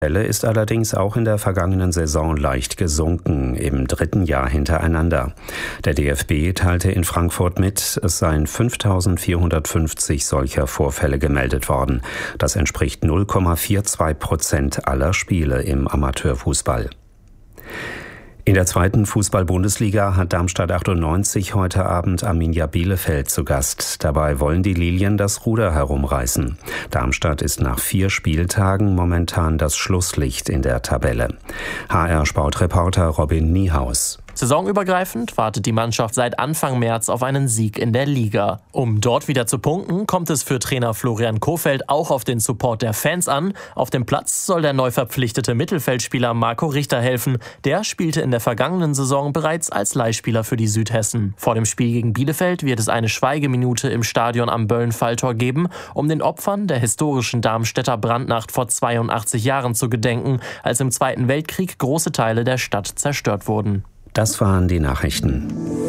Ist allerdings auch in der vergangenen Saison leicht gesunken, im 3. Jahr hintereinander. Der DFB teilte in Frankfurt mit, es seien 5.450 solcher Vorfälle gemeldet worden. Das entspricht 0,42% aller Spiele im Amateurfußball. In der 2. Fußball-Bundesliga hat Darmstadt 98 heute Abend Arminia Bielefeld zu Gast. Dabei wollen die Lilien das Ruder herumreißen. Darmstadt ist nach 4 Spieltagen momentan das Schlusslicht in der Tabelle. HR-Sportreporter Robin Niehaus. Saisonübergreifend wartet die Mannschaft seit Anfang März auf einen Sieg in der Liga. Um dort wieder zu punkten, kommt es für Trainer Florian Kohfeldt auch auf den Support der Fans an. Auf dem Platz soll der neu verpflichtete Mittelfeldspieler Marco Richter helfen. Der spielte in der vergangenen Saison bereits als Leihspieler für die Südhessen. Vor dem Spiel gegen Bielefeld wird es eine Schweigeminute im Stadion am Böllen-Falltor geben, um den Opfern der historischen Darmstädter Brandnacht vor 82 Jahren zu gedenken, als im Zweiten Weltkrieg große Teile der Stadt zerstört wurden. Das waren die Nachrichten.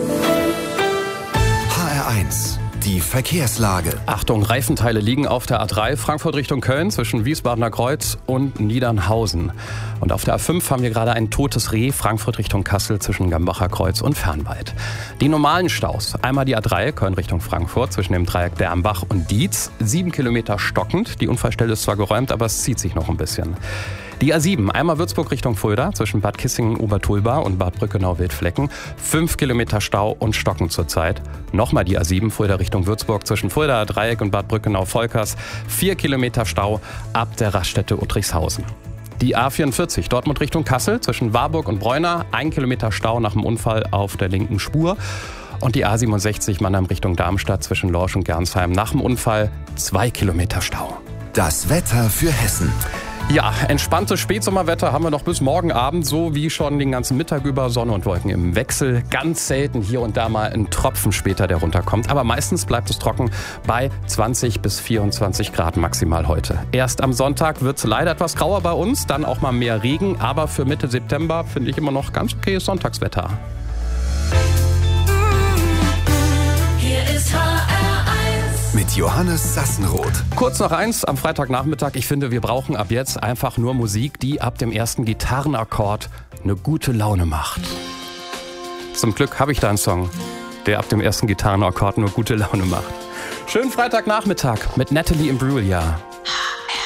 HR1, die Verkehrslage. Achtung, Reifenteile liegen auf der A3 Frankfurt Richtung Köln zwischen Wiesbadener Kreuz und Niedernhausen. Und auf der A5 haben wir gerade ein totes Reh Frankfurt Richtung Kassel zwischen Gambacher Kreuz und Fernwald. Die normalen Staus, einmal die A3 Köln Richtung Frankfurt zwischen dem Dreieck Dernbach und Dietz, 7 Kilometer stockend. Die Unfallstelle ist zwar geräumt, aber es zieht sich noch ein bisschen. Die A7, einmal Würzburg Richtung Fulda, zwischen Bad Kissingen, Obertulba und Bad Brückenau-Wildflecken. 5 Kilometer Stau und stockend zurzeit. Nochmal die A7, Fulda Richtung Würzburg, zwischen Fulda Dreieck und Bad Brückenau-Volkers. 4 Kilometer Stau ab der Raststätte Uttrichshausen. Die A44, Dortmund Richtung Kassel, zwischen Warburg und Bräuner. 1 Kilometer Stau nach dem Unfall auf der linken Spur. Und die A67, Mannheim Richtung Darmstadt, zwischen Lorsch und Gernsheim. Nach dem Unfall 2 Kilometer Stau. Das Wetter für Hessen. Ja, entspanntes Spätsommerwetter haben wir noch bis morgen Abend, so wie schon den ganzen Mittag über. Sonne und Wolken im Wechsel. Ganz selten hier und da mal ein Tropfen später, der runterkommt. Aber meistens bleibt es trocken bei 20 bis 24 Grad maximal heute. Erst am Sonntag wird es leider etwas grauer bei uns, dann auch mal mehr Regen. Aber für Mitte September finde ich immer noch ganz okayes Sonntagswetter. Hier ist mit Johannes Sassenroth. Kurz nach 1 am Freitagnachmittag. Ich finde, wir brauchen ab jetzt einfach nur Musik, die ab dem ersten Gitarrenakkord eine gute Laune macht. Zum Glück habe ich da einen Song, der ab dem ersten Gitarrenakkord nur gute Laune macht. Schönen Freitagnachmittag mit Natalie Imbruglia.